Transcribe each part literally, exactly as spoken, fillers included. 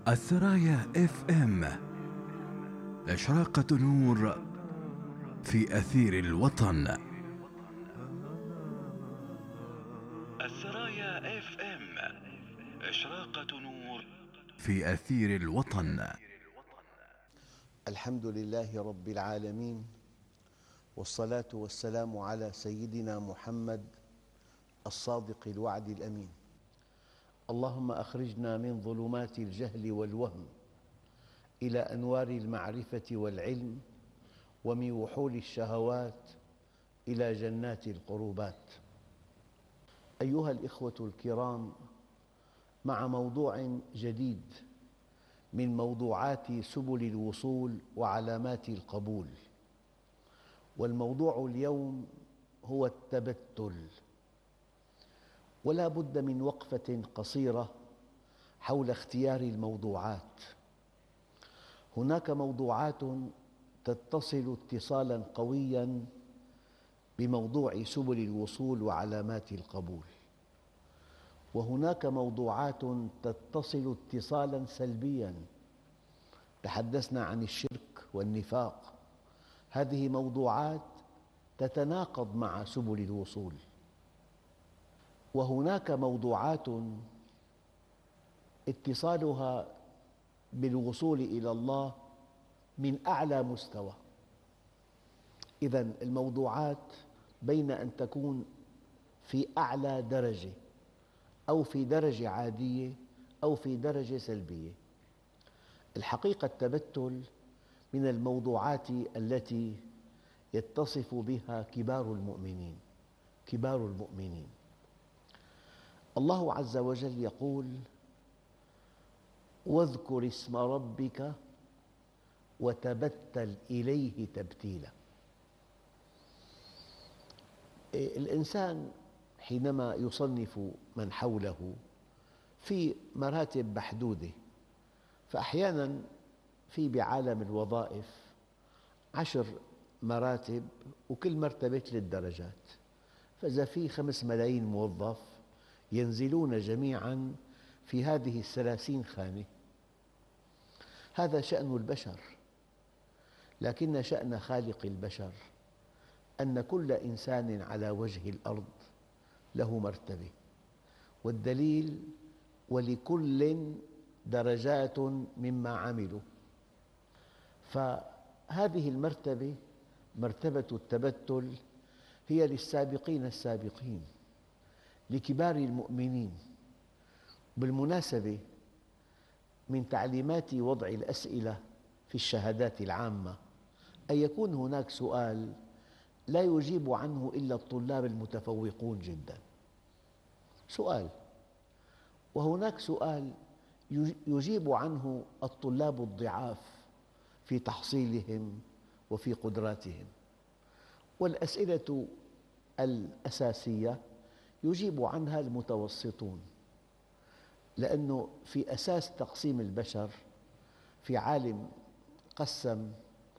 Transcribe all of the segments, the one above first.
السرايا اف ام، إشراقة نور في أثير الوطن. السرايا اف ام، إشراقة نور في أثير الوطن. الحمد لله رب العالمين، والصلاة والسلام على سيدنا محمد الصادق الوعد الأمين. اللهم أخرجنا من ظلمات الجهل والوهم إلى أنوار المعرفة والعلم، ومن وحول الشهوات إلى جنات القربات. أيها الإخوة الكرام، مع موضوع جديد من موضوعات سبل الوصول وعلامات القبول. والموضوع اليوم هو التبتل. ولا بد من وقفة قصيرة حول اختيار الموضوعات. هناك موضوعات تتصل اتصالاً قوياً بموضوع سبل الوصول وعلامات القبول، وهناك موضوعات تتصل اتصالاً سلبياً. تحدثنا عن الشرك والنفاق، هذه موضوعات تتناقض مع سبل الوصول. وهناك موضوعات اتصالها بالوصول إلى الله من أعلى مستوى. إذن الموضوعات بين أن تكون في أعلى درجة أو في درجة عادية أو في درجة سلبية. الحقيقة التبتل من الموضوعات التي يتصف بها كبار المؤمنين. كبار المؤمنين الله عز وجل يقول: واذكر اسم ربك وتبتل إليه تبتيلا. الإنسان حينما يصنف من حوله في مراتب محدودة، فأحياناً في بعالم الوظائف عشر مراتب، وكل مرتبة ثلاث درجات، فإذا في خمس ملايين موظف ينزلون جميعاً في هذه الثلاثين خانة. هذا شأن البشر، لكن شأن خالق البشر أن كل إنسان على وجه الأرض له مرتبة، والدليل: ولكل درجات مما عملوا. فهذه المرتبة، مرتبة التبتل، هي للسابقين السابقين، لكبار المؤمنين. بالمناسبة، من تعليمات وضع الأسئلة في الشهادات العامة أن يكون هناك سؤال لا يجيب عنه إلا الطلاب المتفوقون جداً، سؤال، وهناك سؤال يجيب عنه الطلاب الضعاف في تحصيلهم وفي قدراتهم. والأسئلة الأساسية يجيب عنها المتوسطون، لأنه في أساس تقسيم البشر في عالم قسم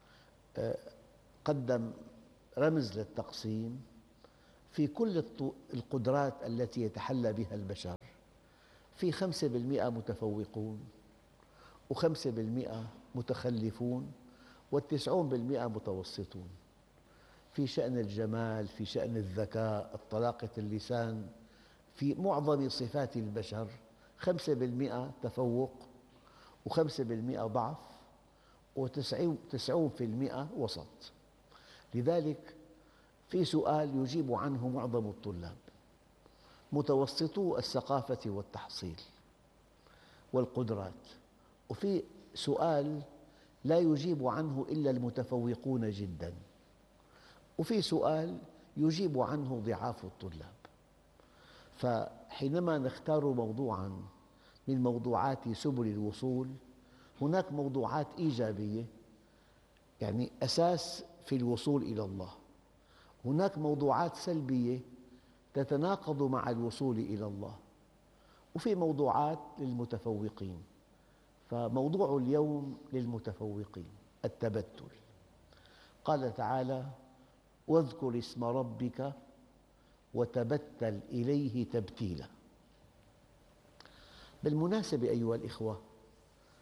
قدم رمز للتقسيم في كل القدرات التي يتحلى بها البشر. في خمسة بالمئة متفوقون، وخمسة بالمئة متخلفون، والتسعون بالمئة متوسطون. في شأن الجمال، في شأن الذكاء، طلاقة اللسان، في معظم صفات البشر خمسة بالمئة تفوق، وخمسة بالمئة ضعف، وتسعون بالمئة وسط. لذلك في سؤال يجيب عنه معظم الطلاب، متوسطو الثقافة والتحصيل والقدرات، وفي سؤال لا يجيب عنه إلا المتفوقون جداً، وفي سؤال يجيب عنه ضعاف الطلاب. فحينما نختار موضوعاً من موضوعات سبل الوصول، هناك موضوعات إيجابية، يعني أساس في الوصول إلى الله. هناك موضوعات سلبية تتناقض مع الوصول إلى الله، وفي موضوعات للمتفوقين. فموضوع اليوم للمتفوقين: التبتل. قال تعالى: واذكر اسم ربك وتبتل إليه تبتيلا. بالمناسبة أيها الإخوة،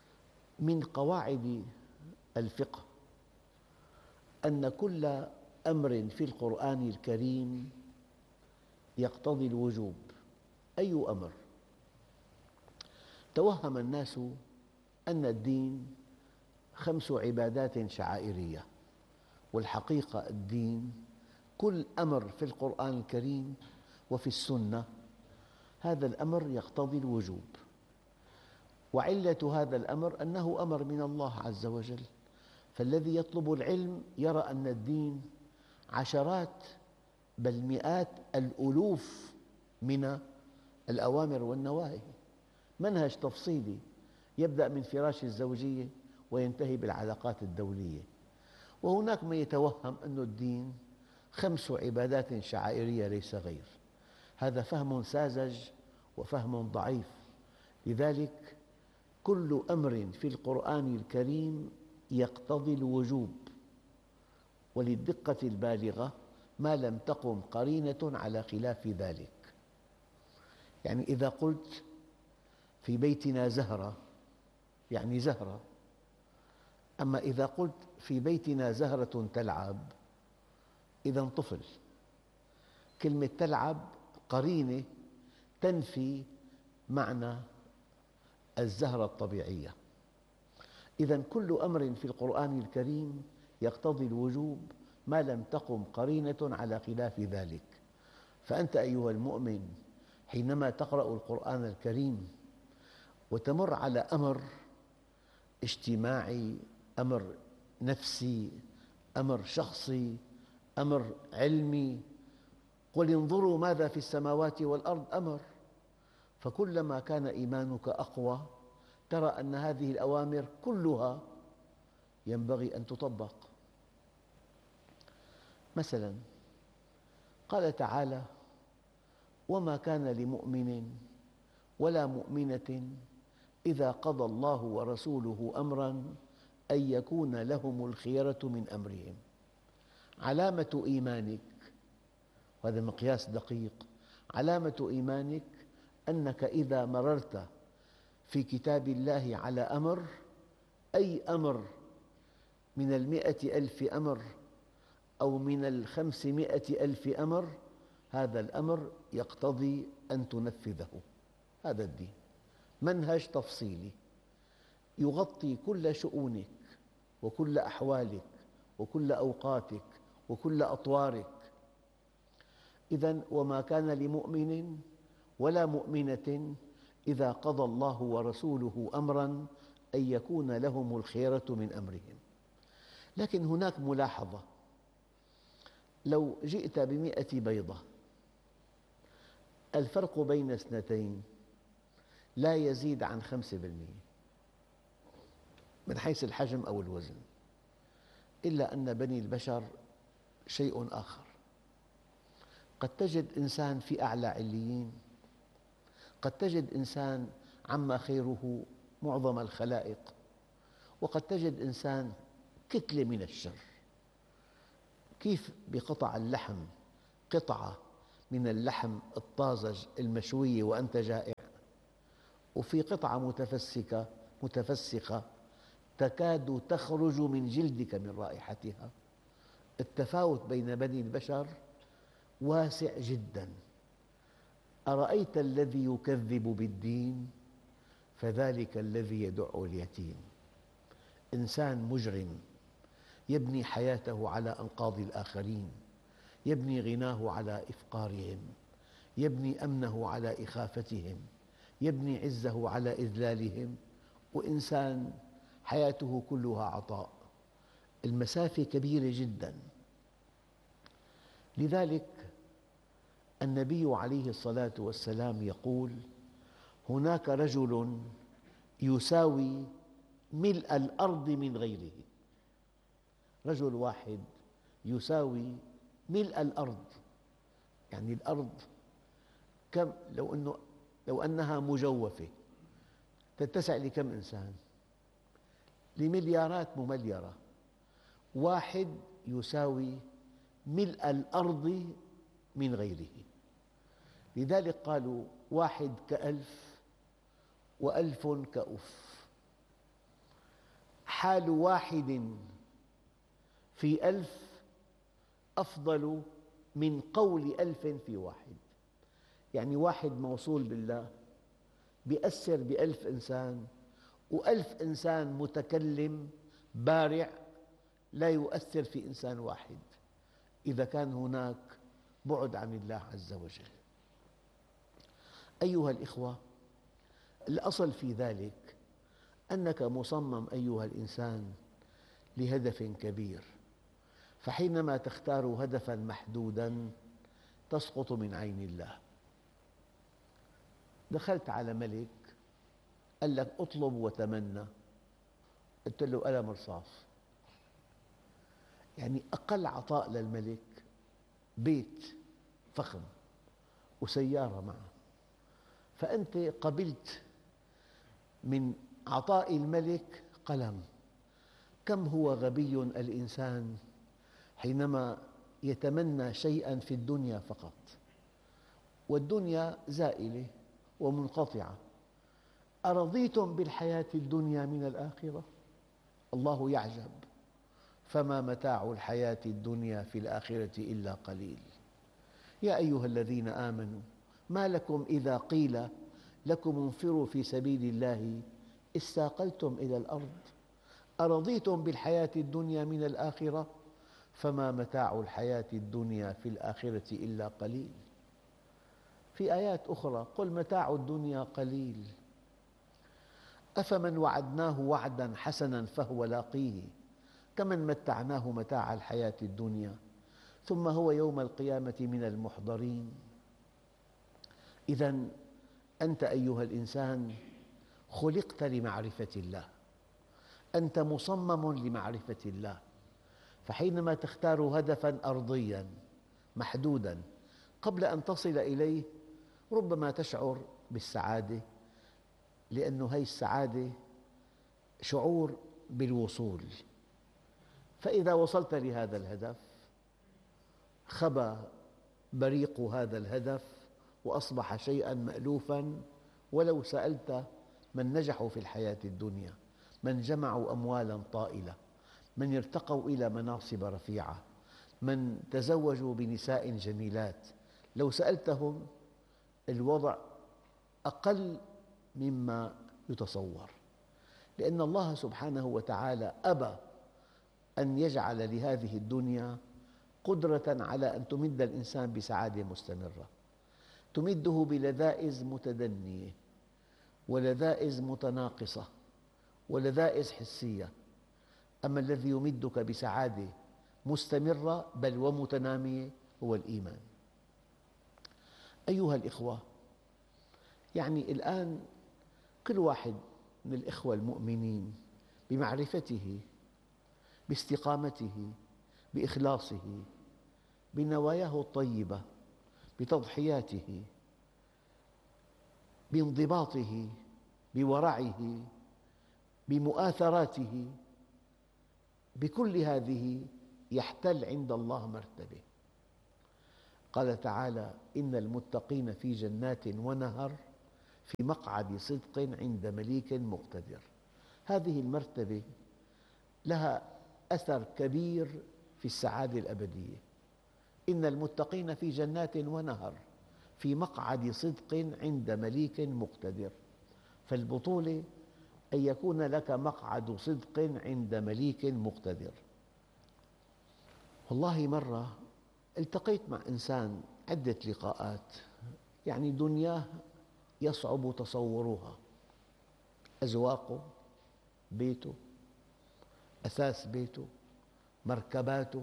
من قواعد الفقه أن كل أمر في القرآن الكريم يقتضي الوجوب. أي أمر؟ توهم الناس أن الدين خمس عبادات شعائرية، والحقيقة الدين كل أمر في القرآن الكريم وفي السنة هذا الأمر يقتضي الوجوب، وعلة هذا الأمر أنه أمر من الله عز وجل، فالذي يطلب العلم يرى أن الدين عشرات بل مئات الألوف من الأوامر والنواهي، منهج تفصيلي يبدأ من فراش الزوجية وينتهي بالعلاقات الدولية. وهناك من يتوهم أن الدين خمس عبادات شعائرية ليس غير. هذا فهم ساذج وفهم ضعيف. لذلك كل أمر في القرآن الكريم يقتضي الوجوب، وللدقة البالغة ما لم تقم قرينة على خلاف ذلك. يعني إذا قلت في بيتنا زهرة يعني زهرة، أما إذا قلت في بيتنا زهرة تلعب إذا طفل. كلمة تلعب قرينة تنفي معنى الزهرة الطبيعية. إذا كل أمر في القرآن الكريم يقتضي الوجوب ما لم تقم قرينة على خلاف ذلك. فأنت أيها المؤمن حينما تقرأ القرآن الكريم وتمر على أمر اجتماعي، أمر نفسي، أمر شخصي، أمر علمي، قل انظروا ماذا في السماوات والأرض أمر، فكلما كان إيمانك أقوى ترى أن هذه الأوامر كلها ينبغي أن تطبق. مثلاً قال تعالى: وما كان لمؤمن ولا مؤمنة إذا قضى الله ورسوله أمراً أن يكون لهم الخيرة من أمرهم. علامة إيمانك، وهذا مقياس دقيق، علامة إيمانك أنك إذا مررت في كتاب الله على أمر، أي أمر من المئة ألف أمر أو من الخمسمائة ألف أمر، هذا الأمر يقتضي أن تنفذه. هذا الدين منهج تفصيلي يغطي كل شؤونك وكل أحوالك وكل أوقاتك وكل أطوارك. إذن وما كان لمؤمن ولا مؤمنة إذا قضى الله ورسوله أمراً أن يكون لهم الخيرة من أمرهم. لكن هناك ملاحظة: لو جئت بمئة بيضة الفرق بين اثنتين لا يزيد عن خمسة بالمئة من حيث الحجم أو الوزن، إلا أن بني البشر شيء آخر. قد تجد إنسان في أعلى عليين، قد تجد إنسان عم خيره معظم الخلائق، وقد تجد إنسان كتلة من الشر. كيف بقطع اللحم قطعة من اللحم الطازج المشوية وأنت جائع، وفي قطعة متفسكة متفسخة تكاد تخرج من جلدك من رائحتها. التفاوت بين بني البشر واسع جداً. أرأيت الذي يكذب بالدين فذلك الذي يدع اليتيم. إنسان مجرم يبني حياته على أنقاض الآخرين، يبني غناه على إفقارهم، يبني أمنه على إخافتهم، يبني عزه على إذلالهم، وإنسان حياته كلها عطاء. المسافة كبيرة جداً. لذلك النبي عليه الصلاة والسلام يقول: هناك رجل يساوي ملء الأرض من غيره. رجل واحد يساوي ملء الأرض، يعني الأرض كم لو أنه لو أنها مجوفة تتسع لكم إنسان؟ لمليارات ممليرة. واحد يساوي ملء الأرض من غيره. لذلك قالوا: واحد كألف وألف كأف. حال واحد في ألف أفضل من قول ألف في واحد. يعني واحد موصول بالله بيأثر بألف إنسان، وألف إنسان متكلم بارع لا يؤثر في إنسان واحد، إذا كان هناك بعد عن الله عز وجل. أيها الإخوة، الأصل في ذلك أنك مصمم أيها الإنسان لهدف كبير، فحينما تختار هدفاً محدوداً تسقط من عين الله. دخلت على ملك قال لك اطلب وتمنى، قلت له قلم رصاص. يعني أقل عطاء للملك بيت فخم وسيارة معه، فأنت قبلت من عطاء الملك قلم. كم هو غبي الإنسان حينما يتمنى شيئاً في الدنيا فقط، والدنيا زائلة ومنقطعة. أرضيتم بالحياة الدنيا من الآخرة؟ الله يعجب، فما متاع الحياة الدنيا في الآخرة إلا قليل. يا أيها الذين آمنوا ما لكم إذا قيل لكم انفروا في سبيل الله استاقلتم إلى الأرض؟ أرضيتم بالحياة الدنيا من الآخرة؟ فما متاع الحياة الدنيا في الآخرة إلا قليل. في آيات أخرى قل متاع الدنيا قليل أفمن وعدناه وعداً حسناً فهو لاقيه كمن متعناه متاع الحياة الدنيا ثم هو يوم القيامة من المحضرين. إذن أنت أيها الإنسان خلقت لمعرفة الله، أنت مصمم لمعرفة الله، فحينما تختار هدفاً أرضياً محدوداً قبل أن تصل إليه ربما تشعر بالسعادة، لأن هذه السعادة شعور بالوصول. فإذا وصلت لهذا الهدف خبى بريق هذا الهدف وأصبح شيئاً مألوفاً. ولو سألت من نجحوا في الحياة الدنيا، من جمعوا أموالاً طائلة، من ارتقوا إلى مناصب رفيعة، من تزوجوا بنساء جميلات، لو سألتهم الوضع أقل مما يتصور، لأن الله سبحانه وتعالى أبى أن يجعل لهذه الدنيا قدرة على أن تمد الإنسان بسعادة مستمرة، تمده بلذائذ متدنية ولذائذ متناقصة ولذائذ حسية. أما الذي يمدك بسعادة مستمرة بل ومتنامية هو الإيمان. أيها الإخوة، يعني الآن كل واحد من الإخوة المؤمنين بمعرفته، باستقامته، بإخلاصه، بنواياه الطيبة، بتضحياته، بانضباطه، بورعه، بمؤاثراته، بكل هذه يحتل عند الله مرتبة. قال تعالى إن المتقين في جنات ونهر في مقعد صدق عند مليك مقتدر. هذه المرتبة لها أثر كبير في السعادة الأبدية. إن المتقين في جنات ونهر في مقعد صدق عند مليك مقتدر. فالبطولة أن يكون لك مقعد صدق عند مليك مقتدر. والله مرة التقيت مع إنسان عدة لقاءات، يعني دنياه يصعب تصورها، أزواقه، بيته، أثاث بيته، مركباته،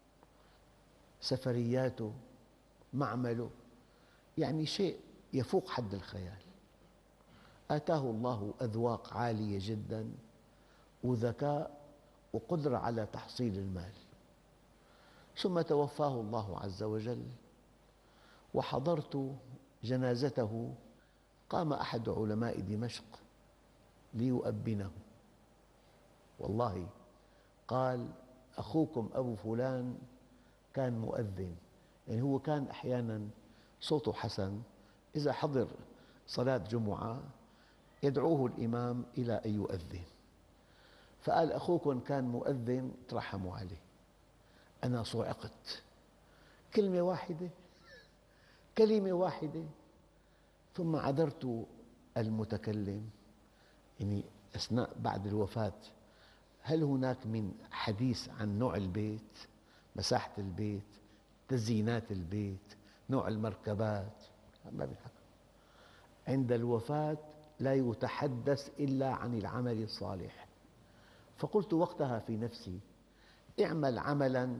سفرياته، معمله، يعني شيء يفوق حد الخيال. آتاه الله أذواق عالية جداً وذكاء وقدرة على تحصيل المال، ثم توفاه الله عز وجل وحضرت جنازته. قام أحد علماء دمشق ليؤبنه، والله قال أخوكم أبو فلان كان مؤذن، يعني هو كان أحياناً صوته حسن، إذا حضر صلاة جمعة يدعوه الإمام إلى أن يؤذن. فقال أخوكم كان مؤذن ترحموا عليه. أنا صعقت، كلمة واحدة كلمة واحدة. ثم عذرت المتكلم، يعني أثناء بعد الوفاة، هل هناك من حديث عن نوع البيت، مساحة البيت، تزيينات البيت، نوع المركبات؟ ما بينحكى. عند الوفاة لا يتحدث إلا عن العمل الصالح. فقلت وقتها في نفسي: اعمل عملاً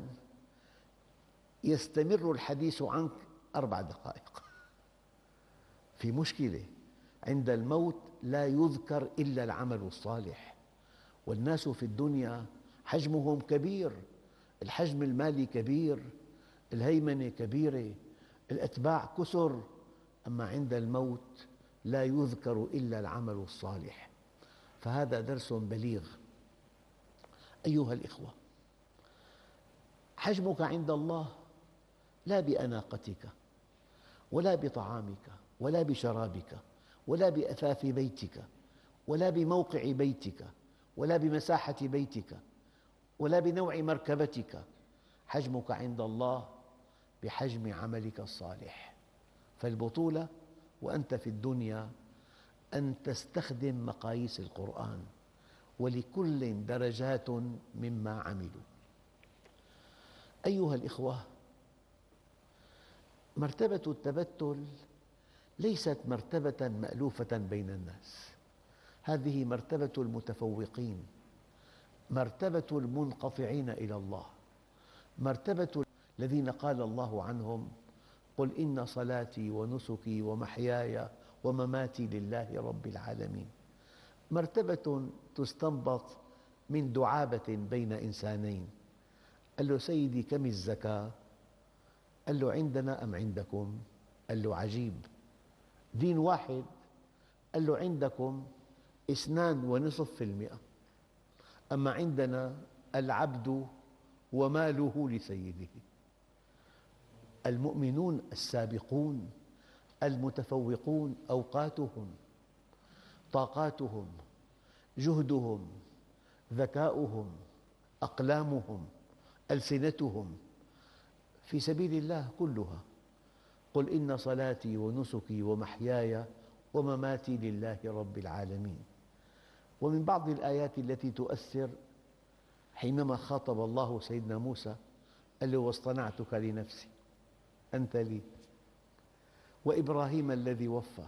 يستمر الحديث عنك أربع دقائق. في مشكلة، عند الموت لا يذكر إلا العمل الصالح. والناس في الدنيا حجمهم كبير، الحجم المالي كبير، الهيمنة كبيرة، الأتباع كثر، أما عند الموت لا يذكر إلا العمل الصالح. فهذا درس بليغ. أيها الإخوة، حجمك عند الله لا بأناقتك ولا بطعامك ولا بشرابك ولا بأثاث بيتك ولا بموقع بيتك ولا بمساحة بيتك ولا بنوع مركبتك. حجمك عند الله بحجم عملك الصالح. فالبطولة وأنت في الدنيا أن تستخدم مقاييس القرآن، ولكل درجات مما عملوا. أيها الإخوة، مرتبة التبتل ليست مرتبة مألوفة بين الناس، هذه مرتبة المتفوقين، مرتبة المنقطعين إلى الله، مرتبة الذين قال الله عنهم: قل إن صلاتي ونسكي ومحياي ومماتي لله رب العالمين. مرتبة تستنبط من دعابة بين إنسانين. قال له: سيدي كم الزكاة؟ قال له: عندنا أم عندكم؟ قال له: عجيب، دين واحد. قال له: عندكم اثنان ونصف في المئة، أما عندنا العبد وماله لسيده. المؤمنون السابقون المتفوقون أوقاتهم، طاقاتهم، جهدهم، ذكاؤهم، أقلامهم، ألسنتهم في سبيل الله كلها. قل إن صلاتي ونسكي ومحياي ومماتي لله رب العالمين. ومن بعض الآيات التي تؤثر حينما خاطب الله سيدنا موسى قال له: واصطنعتك لنفسي أنت لي. وإبراهيم الذي وفى.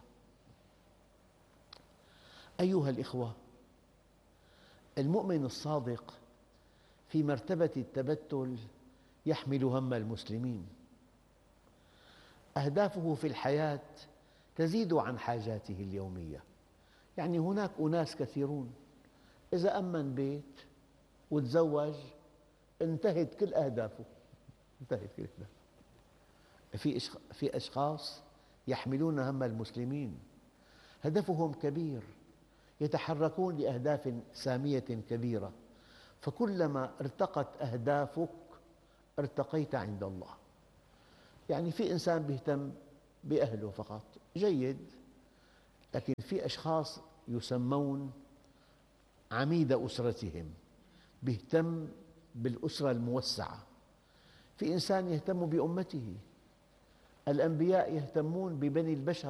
أيها الإخوة، المؤمن الصادق في مرتبة التبتل يحمل هم المسلمين، أهدافه في الحياة تزيد عن حاجاته اليومية. يعني هناك أناس كثيرون إذا أمن بيت وتزوج انتهت كل أهدافه، انتهت كل أهدافه. في أشخاص يحملون هم المسلمين، هدفهم كبير، يتحركون لأهداف سامية كبيرة. فكلما ارتقت أهدافك ارتقيت عند الله. يعني في إنسان يهتم بأهله فقط، جيد، لكن في أشخاص يسمون عميد أسرتهم، يهتم بالأسرة الموسعة. في إنسان يهتم بأمته. الأنبياء يهتمون ببني البشر.